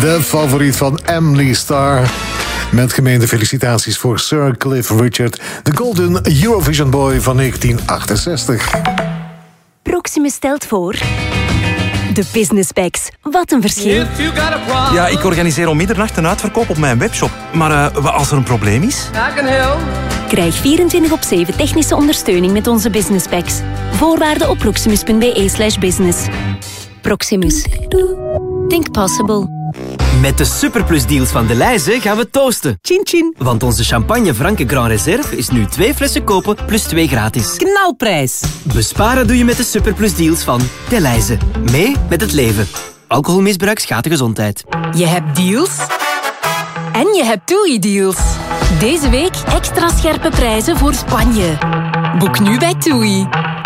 De favoriet van Emily Starr. Met gemeende felicitaties voor Sir Cliff Richard, de Golden Eurovision Boy van 1968. Proximus stelt voor... De Business Packs. Wat een verschil. Ja, ik organiseer om middernacht een uitverkoop op mijn webshop. Maar als er een probleem is? Krijg 24/7 technische ondersteuning met onze Business Packs. Voorwaarden op proximus.be/business. Proximus. Think possible. Met de Superplus deals van Delhaize gaan we toosten. Chin chin. Want onze champagne Franke Grand Reserve is nu 2 flessen kopen plus 2 gratis. Knalprijs. Besparen doe je met de Superplus deals van Delhaize. Mee met het leven. Alcoholmisbruik schaadt de gezondheid. Je hebt deals. En je hebt TUI-deals. Deze week extra scherpe prijzen voor Spanje. Boek nu bij TUI.